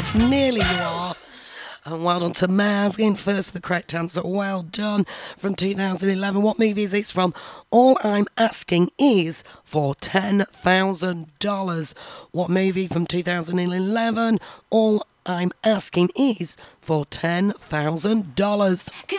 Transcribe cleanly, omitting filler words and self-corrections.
Nearly you are. And well done to Maz in first for the correct answer. Well done. From 2011. What movie is this from? All I'm Asking Is for $10,000. What movie from 2011? All I'm Asking Is for $10,000.